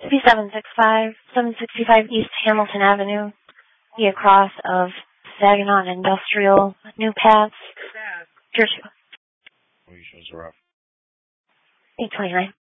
765 East Hamilton Avenue, the across of Saginaw Industrial, New Paths, Churchill. What shows are up? 829.